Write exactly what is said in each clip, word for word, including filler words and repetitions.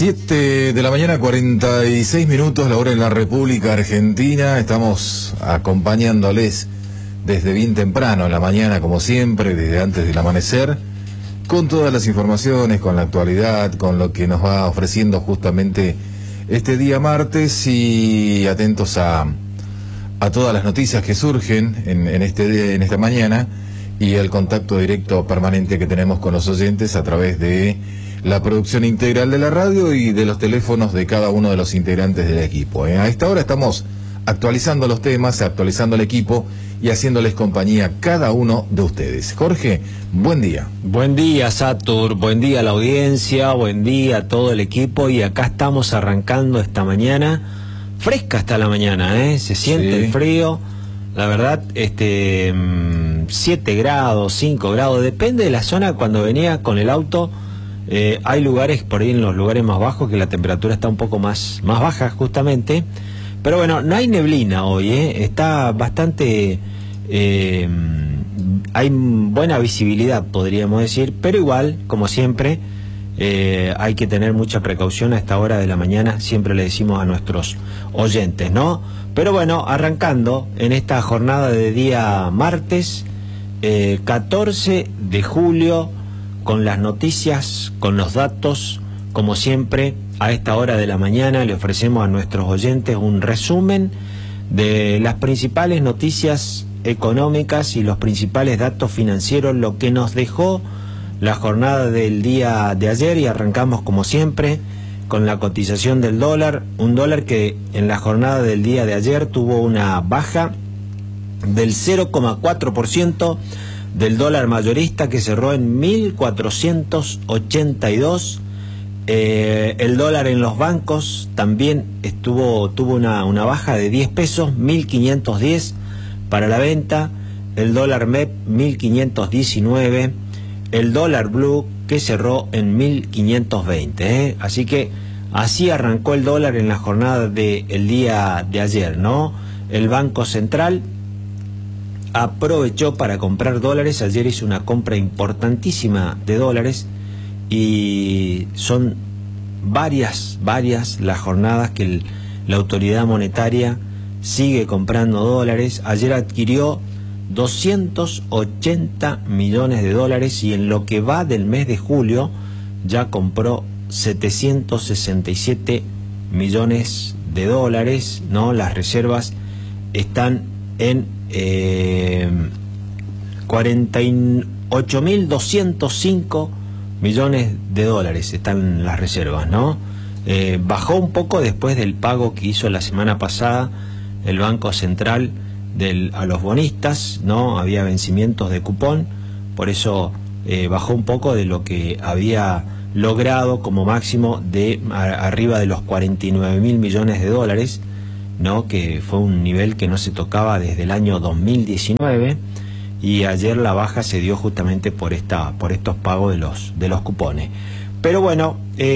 Siete de la mañana, cuarenta y seis minutos, la hora en la República Argentina. Estamos acompañándoles desde bien temprano en la mañana, como siempre, desde antes del amanecer, con todas las informaciones, con la actualidad, con lo que nos va ofreciendo justamente este día martes, y atentos a, a todas las noticias que surgen en, en, este, en esta mañana, y el contacto directo permanente que tenemos con los oyentes a través de la producción integral de la radio y de los teléfonos de cada uno de los integrantes del equipo. A esta hora estamos actualizando los temas, actualizando el equipo y haciéndoles compañía a cada uno de ustedes. Jorge, buen día. Buen día, Satur, buen día a la audiencia, buen día a todo el equipo, y acá estamos arrancando esta mañana, fresca hasta la mañana, ¿eh? Se siente sí. el frío, la verdad, este siete grados, cinco grados, depende de la zona. Cuando venía con el auto, Eh, hay lugares, por ahí en los lugares más bajos, que la temperatura está un poco más, más baja justamente, pero bueno, no hay neblina hoy, ¿eh? Está bastante, eh, hay buena visibilidad, podríamos decir, pero igual, como siempre, eh, hay que tener mucha precaución a esta hora de la mañana, siempre le decimos a nuestros oyentes, ¿no? Pero bueno, arrancando en esta jornada de día martes, eh, catorce de julio, con las noticias, con los datos, como siempre, a esta hora de la mañana le ofrecemos a nuestros oyentes un resumen de las principales noticias económicas y los principales datos financieros, lo que nos dejó la jornada del día de ayer, y arrancamos como siempre con la cotización del dólar, un dólar que en la jornada del día de ayer tuvo una baja del cero coma cuatro por ciento, del dólar mayorista, que cerró en mil cuatrocientos ochenta y dos. Eh, el dólar en los bancos también estuvo tuvo una, una baja de diez pesos, mil quinientos diez para la venta. El dólar M E P, mil quinientos diecinueve. El dólar blue, que cerró en mil quinientos veinte. ¿eh? Así que así arrancó el dólar en la jornada del día de ayer, ¿no? El Banco Central aprovechó para comprar dólares. Ayer hizo una compra importantísima de dólares, y son varias, varias las jornadas que el, la autoridad monetaria sigue comprando dólares. Ayer adquirió doscientos ochenta millones de dólares, y en lo que va del mes de julio ya compró setecientos sesenta y siete millones de dólares, ¿no? Las reservas están en Eh, cuarenta y ocho mil doscientos cinco millones de dólares están las reservas, ¿no? Eh, bajó un poco después del pago que hizo la semana pasada el Banco Central del, a los bonistas, ¿no? Había vencimientos de cupón, por eso eh, bajó un poco de lo que había logrado como máximo de a, arriba de los cuarenta y nueve mil millones de dólares, ¿no? Que fue un nivel que no se tocaba desde el año dos mil diecinueve, y ayer la baja se dio justamente por esta por estos pagos de los de los cupones. Pero bueno,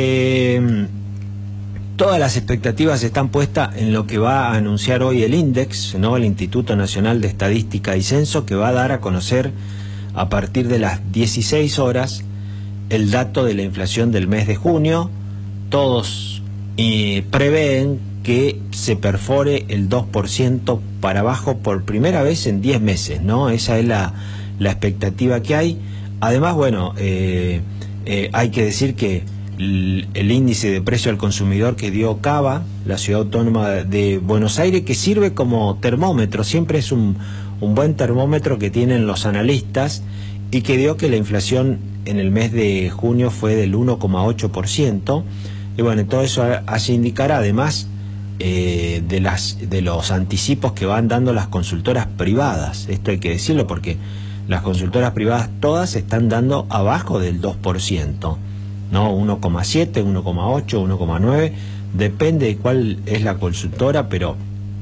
eh, todas las expectativas están puestas en lo que va a anunciar hoy el INDEX, ¿no? El Instituto Nacional de Estadística y Censo, que va a dar a conocer a partir de las dieciséis horas el dato de la inflación del mes de junio. Todos eh, prevén que se perfore el dos por ciento para abajo por primera vez en diez meses, ¿no? Esa es la, la expectativa que hay. Además, bueno, eh, eh, hay que decir que el, el índice de precio al consumidor que dio Cava, la ciudad autónoma de Buenos Aires, que sirve como termómetro, siempre es un, un buen termómetro que tienen los analistas, y que dio que la inflación en el mes de junio fue del uno coma ocho por ciento. Y bueno, todo eso hace indicar, además, Eh, de las de los anticipos que van dando las consultoras privadas. Esto hay que decirlo, porque las consultoras privadas todas están dando abajo del dos por ciento, ¿no? uno coma siete, uno coma ocho, uno coma nueve, depende de cuál es la consultora, pero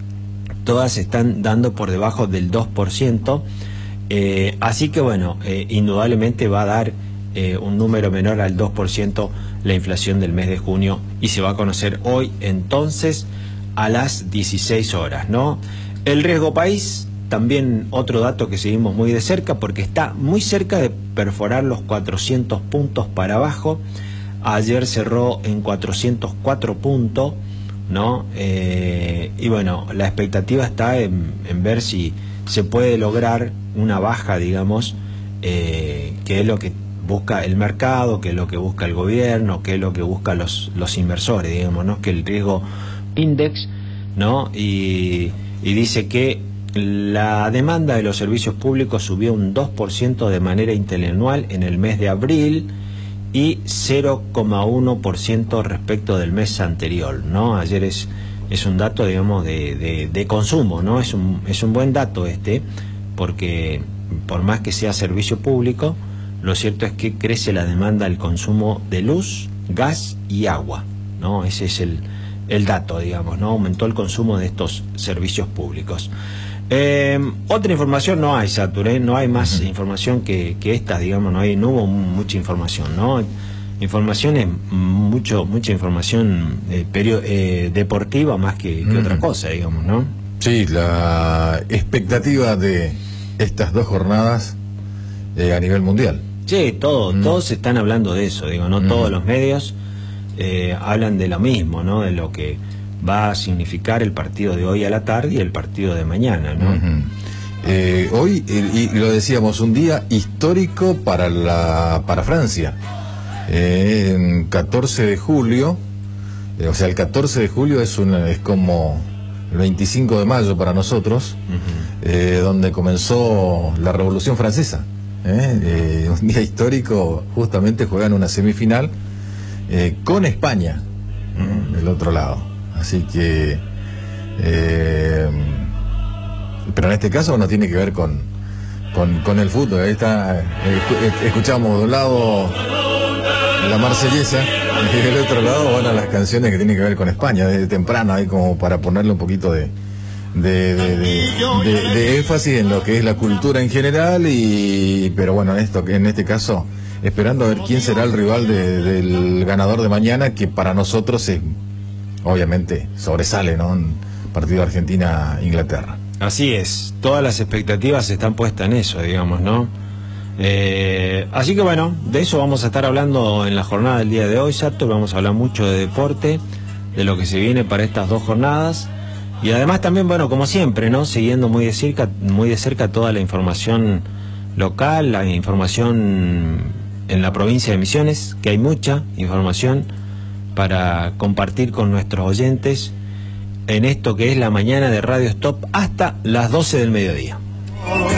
todas están dando por debajo del dos por ciento. Eh, así que bueno, eh, indudablemente va a dar eh, un número menor al dos por ciento la inflación del mes de junio, y se va a conocer hoy entonces a las dieciséis horas, ¿no? El riesgo país, también otro dato que seguimos muy de cerca, porque está muy cerca de perforar los cuatrocientos puntos para abajo. ayer cerró en cuatrocientos cuatro puntos, ¿no? Eh, y bueno, la expectativa está en, en ver si se puede lograr una baja, digamos, eh, que es lo que busca el mercado, que es lo que busca el gobierno, que es lo que buscan los, los inversores, digamos, ¿no? Que el riesgo index, ¿no? Y, y dice que la demanda de los servicios públicos subió un dos por ciento de manera interanual en el mes de abril y cero coma uno por ciento respecto del mes anterior, ¿no? Ayer es, es un dato, digamos, de, de, de consumo, ¿no? Es un, es un buen dato este, porque por más que sea servicio público, lo cierto es que crece la demanda del consumo de luz, gas y agua, ¿no? Ese es el, el dato, digamos, ¿no? Aumentó el consumo de estos servicios públicos. Eh, otra información no hay, Saturé, no hay más uh-huh. información que, que esta, digamos, no hay, no hubo mucha información, ¿no? Información es mucho, mucha información eh, perio, eh, deportiva más que, que uh-huh. otra cosa, digamos, ¿no? Sí, la expectativa de estas dos jornadas eh, a nivel mundial. Sí, todo, mm. todos están hablando de eso, digo, no mm. todos los medios eh, hablan de lo mismo, ¿no? De lo que va a significar el partido de hoy a la tarde y el partido de mañana, ¿no? Uh-huh. eh, hoy, y, y lo decíamos, un día histórico para la para Francia. Eh, catorce de julio, eh, o sea, el catorce de julio es, una, es como el veinticinco de mayo para nosotros, uh-huh. eh, donde comenzó la Revolución Francesa. ¿Eh? Eh, un día histórico, justamente juegan una semifinal eh, con España ¿eh? del otro lado, así que eh, pero en este caso no tiene que ver con con, con el fútbol. Ahí está, eh, escuchamos de un lado la marsellesa y del otro lado, bueno, las canciones que tienen que ver con España desde temprano, ahí como para ponerle un poquito de De, de, de, de, de énfasis en lo que es la cultura en general, y pero bueno, en esto en este caso esperando a ver quién será el rival de, del ganador de mañana, que para nosotros es, obviamente sobresale, ¿no? Un partido Argentina-Inglaterra. Así es, todas las expectativas están puestas en eso, digamos, ¿no? Eh, así que bueno, de eso vamos a estar hablando en la jornada del día de hoy, Sato. Vamos a hablar mucho de deporte, de lo que se viene para estas dos jornadas. Y además también, bueno, como siempre, ¿no? Siguiendo muy de cerca, muy de cerca toda la información local, la información en la provincia de Misiones, que hay mucha información para compartir con nuestros oyentes en esto que es la mañana de Radio Stop hasta las doce del mediodía.